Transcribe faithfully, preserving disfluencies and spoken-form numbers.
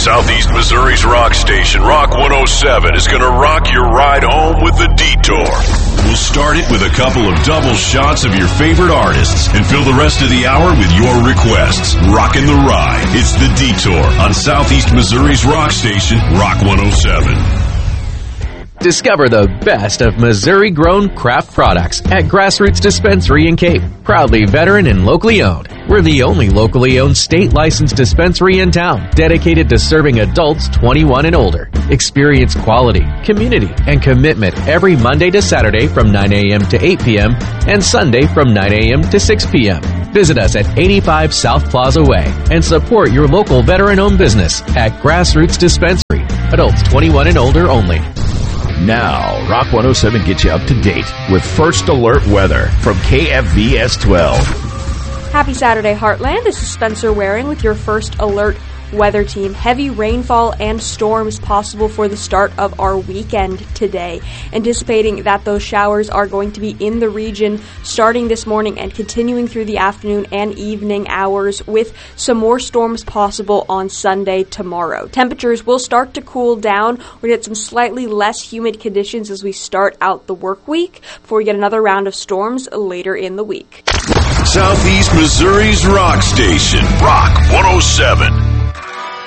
Southeast Missouri's rock station, Rock one oh seven, is going to rock your ride home with The Detour. We'll start it with a couple of double shots of your favorite artists and fill the rest of the hour with your requests. Rockin' the ride. It's The Detour on Southeast Missouri's rock station, Rock one oh seven. Discover the best of Missouri-grown craft products at Grassroots Dispensary in Cape. Proudly veteran and locally owned. We're the only locally owned state-licensed dispensary in town dedicated to serving adults twenty-one and older. Experience quality, community, and commitment every Monday to Saturday from nine a.m. to eight p.m. and Sunday from nine a.m. to six p.m. Visit us at eighty-five South Plaza Way and support your local veteran-owned business at Grassroots Dispensary. Adults twenty-one and older only. Now, Rock one oh seven gets you up to date with First Alert Weather from K F V S twelve. Happy Saturday, Heartland. This is Spencer Waring with your First Alert Weather Team. Heavy rainfall and storms possible for the start of our weekend today. Anticipating that those showers are going to be in the region starting this morning and continuing through the afternoon and evening hours, with some more storms possible on Sunday tomorrow. Temperatures will start to cool down. We're going to get some slightly less humid conditions as we start out the work week before we get another round of storms later in the week. Southeast Missouri's rock station, Rock one oh seven.